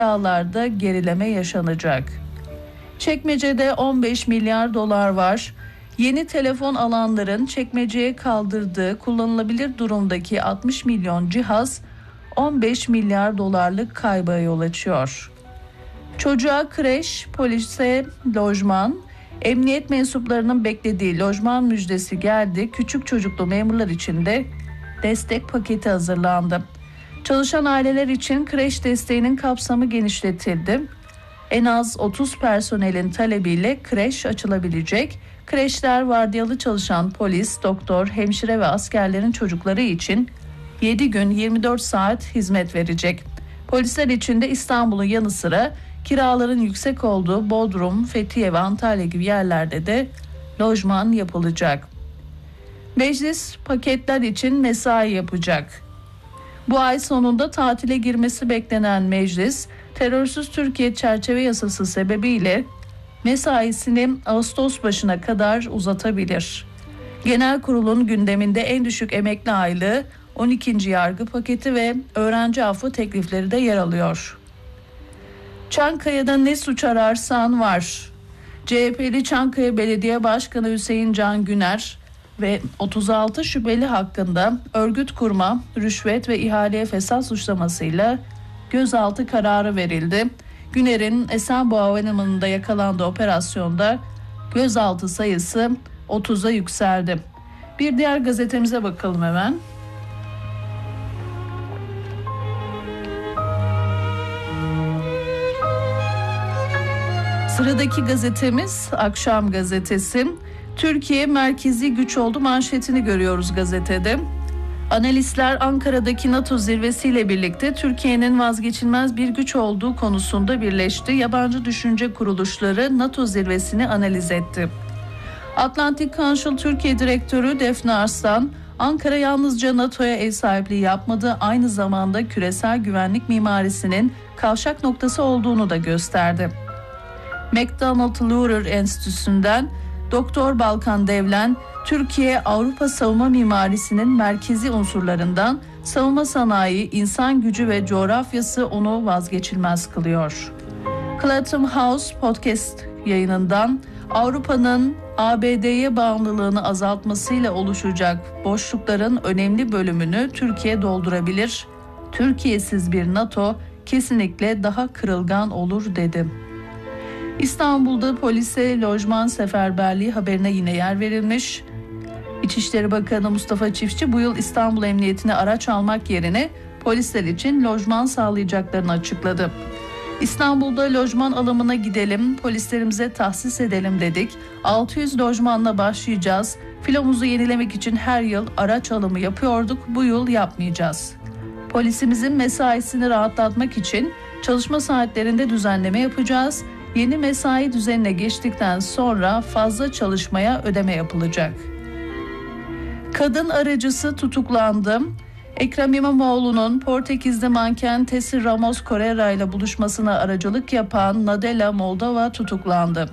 kiralarda gerileme yaşanacak. Çekmece'de 15 milyar dolar var. Yeni telefon alanların çekmeceye kaldırdığı kullanılabilir durumdaki 60 milyon cihaz 15 milyar dolarlık kayba yol açıyor. Çocuğa kreş, polise lojman, emniyet mensuplarının beklediği lojman müjdesi geldi. Küçük çocuklu memurlar için de destek paketi hazırlandı. Çalışan aileler için kreş desteğinin kapsamı genişletildi. En az 30 personelin talebiyle kreş açılabilecek. Kreşler vardiyalı çalışan polis, doktor, hemşire ve askerlerin çocukları için 7 gün 24 saat hizmet verecek. Polisler için de İstanbul'un yanı sıra kiraların yüksek olduğu Bodrum, Fethiye ve Antalya gibi yerlerde de lojman yapılacak. Meclis paketler için mesai yapacak. Bu ay sonunda tatile girmesi beklenen meclis, terörsüz Türkiye çerçeve yasası sebebiyle mesaisini Ağustos başına kadar uzatabilir. Genel kurulun gündeminde en düşük emekli aylığı, 12. yargı paketi ve öğrenci affı teklifleri de yer alıyor. Çankaya'da ne suç ararsan var. CHP'li Çankaya Belediye Başkanı Hüseyin Can Güner ve 36 şüpheli hakkında örgüt kurma, rüşvet ve ihaleye fesat suçlamasıyla gözaltı kararı verildi. Güner'in Esenboğa Havalimanı'nda yakalandığı operasyonda gözaltı sayısı 30'a yükseldi. Bir diğer gazetemize bakalım hemen. Sıradaki gazetemiz Akşam Gazetesi. Türkiye merkezi güç oldu manşetini görüyoruz gazetede. Analistler Ankara'daki NATO zirvesiyle birlikte Türkiye'nin vazgeçilmez bir güç olduğu konusunda birleşti. Yabancı düşünce kuruluşları NATO zirvesini analiz etti. Atlantic Council Türkiye Direktörü Defne Arslan, Ankara yalnızca NATO'ya ev sahipliği yapmadı, aynı zamanda küresel güvenlik mimarisinin kavşak noktası olduğunu da gösterdi. McDonald Lurer Enstitüsü'nden Doktor Balkan Devlen, Türkiye Avrupa savunma mimarisinin merkezi unsurlarından savunma sanayi, insan gücü ve coğrafyası onu vazgeçilmez kılıyor. Clapham House podcast yayınından Avrupa'nın ABD'ye bağımlılığını azaltmasıyla oluşacak boşlukların önemli bölümünü Türkiye doldurabilir. Türkiye'siz bir NATO kesinlikle daha kırılgan olur dedi. İstanbul'da polise lojman seferberliği haberine yine yer verilmiş. İçişleri Bakanı Mustafa Çiftçi bu yıl İstanbul Emniyetine araç almak yerine polisler için lojman sağlayacaklarını açıkladı. İstanbul'da lojman alımına gidelim, polislerimize tahsis edelim dedik. 600 lojmanla başlayacağız. Filomuzu yenilemek için her yıl araç alımı yapıyorduk, bu yıl yapmayacağız. Polisimizin mesaisini rahatlatmak için çalışma saatlerinde düzenleme yapacağız. Yeni mesai düzenine geçtikten sonra fazla çalışmaya ödeme yapılacak. Kadın aracısı tutuklandı. Ekrem İmamoğlu'nun Portekiz'de manken Tesi Ramos Correia ile buluşmasına aracılık yapan Nadella Moldova tutuklandı.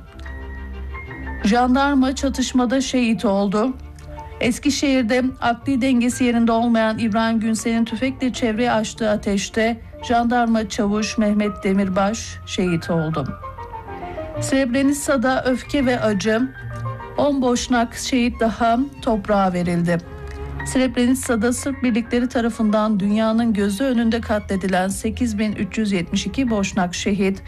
Jandarma çatışmada şehit oldu. Eskişehir'de akli dengesi yerinde olmayan İbrahim Günsel'in tüfekle çevreye açtığı ateşte jandarma çavuş Mehmet Demirbaş şehit oldu. Srebrenica'da öfke ve acı, 10 Boşnak şehit daha toprağa verildi. Srebrenica'da Sırp birlikleri tarafından dünyanın gözü önünde katledilen 8.372 Boşnak şehit,